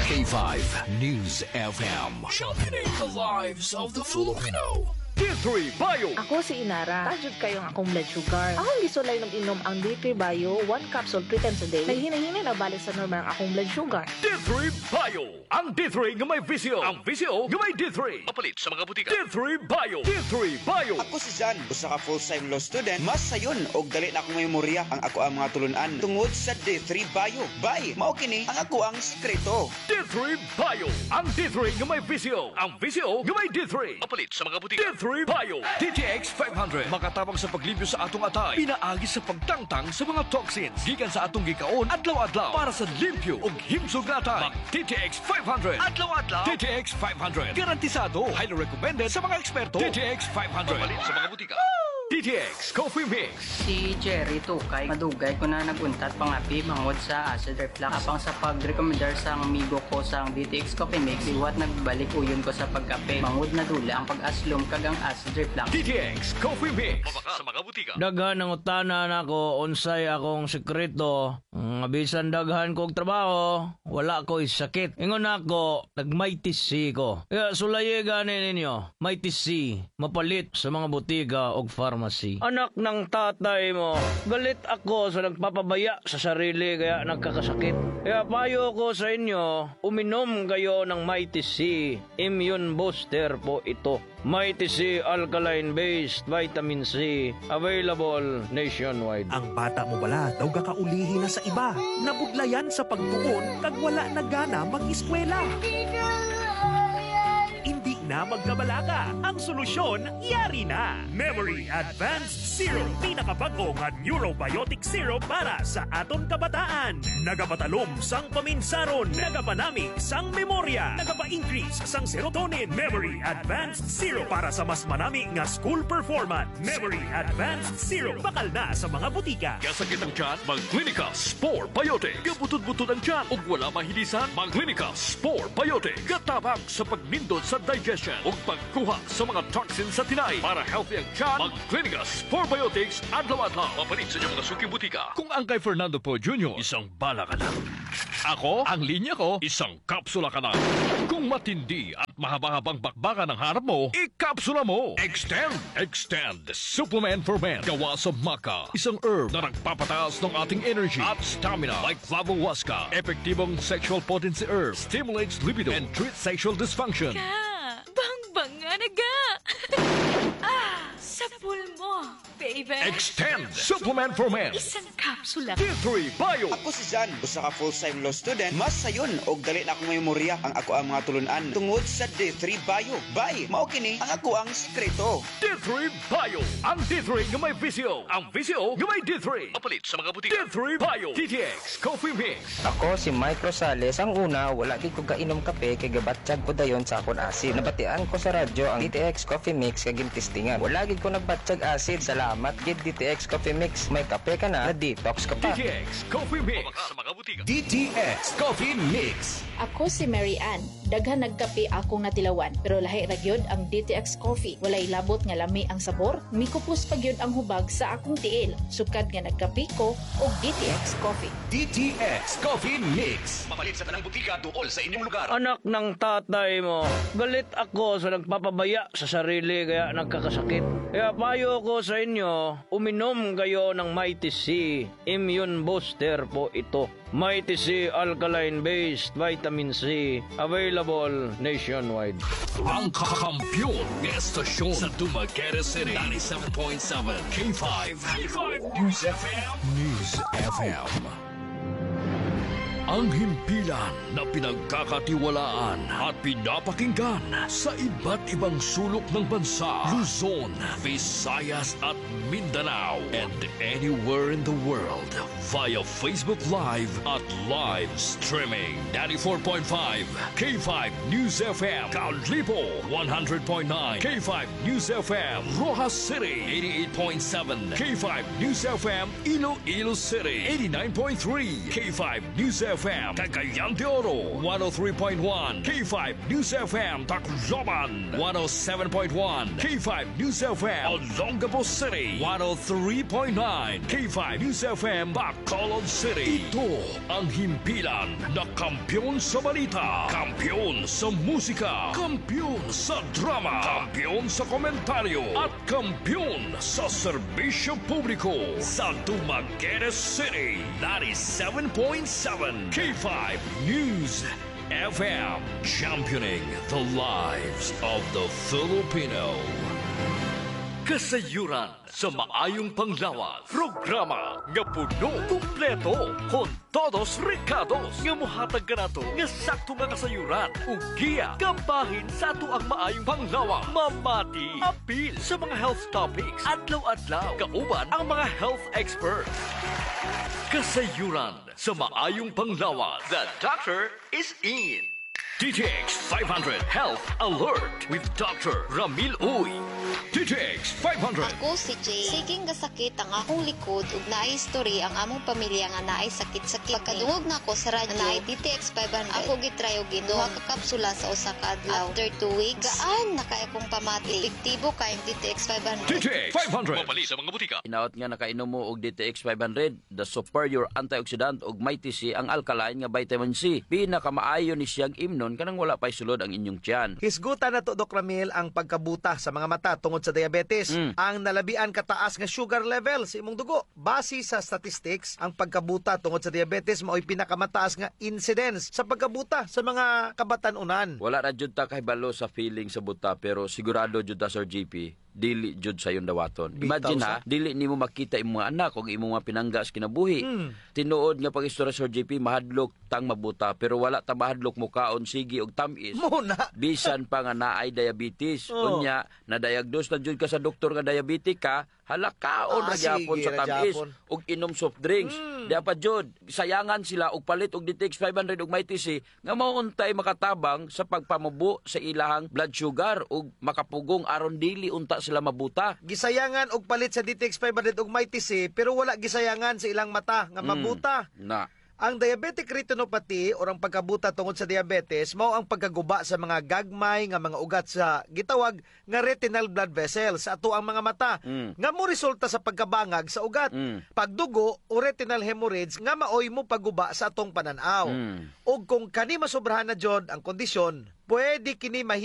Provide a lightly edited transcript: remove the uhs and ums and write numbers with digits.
K5 News FM. Championing the lives of the Filipino. D3 Bio. Ako si Inara. Tajud kayong akong blood sugar. Akong gisulay ng inom ang D3 Bio 1 capsule 3 times a day. Naghinay-hinay na balik sa normal ang akong blood sugar. D3 Bio. Ang D3 nga may visio. Ang visio nga may D3. Mapalit sa mga butika. D3 Bio. D3 Bio. Ako si Jan, usa ka full-time law student. Mas sayon og dali na akong memorya ang ako ang mga tulunan tungod sa D3 Bio. Bye, mao kini ang ako ang sekreto. D3 Bio. Ang D3 nga may visio. Ang visio nga may D3. Mapalit sa mga butika. D3 Bio. DTX 500. Makatabang sa paglibyo sa atong atay. Pinaagi sa pagtangtang sa mga toxins. Gikan sa atong gikaon adlaw-adlaw para sa limpyo ug himsog na atay. Mag DTX 500. Adlaw-adlaw. DTX 500. Garantisado. Highly recommended sa mga eksperto. DTX 500. Mapalit sa mga butika. DTX Coffee Mix. Si Jerry Tukay, madugay ko na naguntat pangapi mangod sa acid reflux. Apang sa pag-recommendar sa amigo ko sa DTX Coffee Mix, iwat nagbalik uyon ko sa pagkape. Mangod na dula ang pag-aslom kagang acid reflux. DTX Coffee Mix. Mabaka sa mga butika. Daghan ang utanan ako, unsay akong sekreto. Bisan daghan kong trabaho, wala ko sakit. Ingon ako, nagmaitis C ko. Kaya sulaye gani ninyo, maitis C, mapalit sa mga butika o pharmacy. Anak ng tatay mo, galit ako sa nagpapabaya sa sarili kaya nagkakasakit. Kaya payo ko sa inyo, uminom kayo ng Mighty C. Immune booster po ito. Mighty C alkaline-based vitamin C, available nationwide. Ang bata mo bala daw kakaulihin na sa iba. Nabudlayan sa pagtuon kag wala na gana mag-eskwela. Hindi na magkabalaka. Ang solusyon, yari na. Memory Advanced Syrup. Pinakabago nga neurobiotic syrup para sa aton kabataan. Nagapatalom sang paminsaron. Nagapanami sang memorya. Nagapa-increase sang serotonin. Memory Advanced Syrup para sa mas manami nga school performance. Memory Advanced Syrup. Bakal na sa mga butika. Kasakit ang tiyan, mag-Clinica Spore Biotic. Gabutod-butod ang tiyan ug wala mahilisan, mag-Clinica Spore Biotic. Gatabang sa pagnindot sa digestion ug pagkuha sa mga toxins sa tinay. Para healthy ang tiyan, mag-Clinica Spore Biotics adlaw-adlaw. Mapalit sa inyong mga suking butika. Kung ang kay Fernando Po Jr., isang bala ka lang. Ako, ang linya ko, isang kapsula ka lang. Kung matindi at mahaba-habang bakbakan ang harap mo, ikapsula mo. Extend Supplement for Men. Gawa sa maca, isang herb na nagpapataas ng ating energy at stamina. Like Flavohuasca, epektibong sexual potency herb, stimulates libido and treats sexual dysfunction. Bang-banga na ga! Sa pulmo, baby. Extend Supplement for Men. Isang kapsula. D3 Bio. Ako si Jan, usa ka full-time law student. Mas sayon og dali na akong memorya ang ako ang mga tulunan tungod sa D3 Bio. Bye, mao kini ang ako ang sekreto. D3 Bio. Ang D3 nga may visio. Ang visio nga may D3. Mapalit sa mga butika. D3 Bio. DTX Coffee Mix. Ako si Mike Rosales. Ang una, wala gid ko kainom kape kay gabatsyag ko dayon sa akon asid. Nabatian ko sa radyo ang DTX Coffee Mix kag gintistingan. Wala gid ko nagbatsyag asid. Salamat gid DTX Coffee Mix. May kape ka na detox ka pa. DTX Coffee Mix. Mabaka sa mga butika. DTX Coffee Mix. Ako si Mary Ann. Daghan nagkape akong natilawan, pero lahi ra gyud ang DTX Coffee. Walay labot nga lami ang sabor, mikupos pa gyud ang hubag sa akong tiil. Sukad nga nagkape ko og DTX Coffee. DTX Coffee Mix. Mapalit sa tanang butika duol sa inyong lugar. Anak ng tatay mo, galit ako sa nagpapabaya sa sarili kaya nagkakasakit. Kaya payo ko sa inyo, uminom kayo ng Mighty C. Immune booster po ito. Mighty C alkaline-based vitamin C, available nationwide. Ang kakampyon ng estasyon sa Dumaguete City. 97.7 K5. News FM. News FM. Ang himpilan na pinagkakatiwalaan at pinapakinggan sa iba't ibang sulok ng bansa, Luzon, Visayas at Mindanao, and anywhere in the world via Facebook Live at live streaming. 94.5 K5 News FM, Caudlipo 100.9 K5 News FM, Rojas City 88.7 K5 News FM, Iloilo City 89.3 K5 News FM, FM, Cagayan de Oro, 103.1, K5 News FM, Tacloban, 107.1, K5 News FM, Olongapo City, 103.9, K5 News FM, Bacolod City. Ito ang himpilan na kampiyon sa balita, kampiyon sa musika, kampiyon sa drama, kampiyon sa komentaryo, at kampiyon sa serbisyo publiko sa Dumaguete City, 97.7 K5 News FM, championing the lives of the Filipino. Kasayuran sa maayong panglawas. Programa nga puno, kumpleto, con todos recados. Nga muhatag ka na to, nga sakto nga kasayuran. Ug giya, kampahin sa ato ang maayong panglawas. Mamati, apil sa mga health topics. Adlaw-adlaw, kauban ang mga health experts. Kasayuran sa maayong panglawas. The doctor is in. DTX 500 Health Alert with Dr. Ramil Uy. DTX 500. Ako si Jay. Siging gasakit ang akong likod ug naay history ang among pamilya nga naay sakit-sakit. Pagkadungog na ako sa radyo, naay DTX 500. Ako gitry og inom ka kapsula sa usa ka adlaw. After 2 weeks, gaan na kay akong pamati. Epektibo kay DTX 500. DTX 500. Mapali sa mga butika. Inaot nga nakainom mo og DTX 500, the superior antioxidant og may TC ang alkaline nga vitamin C. Pinakamaayo ni siyang imnon kanang wala pa'y sulod ang inyong tiyan. Hisgutan na to, Dok Ramil, ang pagkabuta sa mga mata tungod sa diabetes. Ang nalabian kataas nga sugar level sa imong dugo. Base sa statistics, ang pagkabuta tungod sa diabetes mao'y pinakamataas nga incidence sa pagkabuta sa mga kabatanunan. Wala ra jud ta kay balo sa feeling sa buta pero sigurado jud ta Sir GP dili jud sa yung dawaton. Imagine ha, dili nimo makita imong mga anak o imong mga pinangga sa kinabuhi. Tinuod nga pag-istorya Sir GP mahadlok tang mabuta pero wala ta mahadlok mo kaon sige og tamis. Muna. Bisan pa nga naay diabetes. Unya na-diagnose na jud ka sa doktor nga diabetic ka, halakaon ra gyapon sa tamis og inom soft drinks. Dapat jud sayangan sila og palit og DTX 500 og may TC nga mauntay makatabang sa pagpamubo sa ilahang blood sugar ug makapugong aron dili unta sila mabuta. Gisayangan og palit sa DTX 500 og may TC pero wala gisayangan sa ilang mata nga mabuta. Na ang diabetic retinopathy o ang pagkabuta tungod sa diabetes mao ang pagkaguba sa mga gagmay nga mga ugat sa gitawag nga retinal blood vessels sa ato ang mga mata nga mo resulta sa pagkabangag sa ugat, pagdugo o retinal hemorrhage nga maoy mo paguba sa atong pananaw. Ug kung kani masobrahan na jud ang kondisyon, pwede kini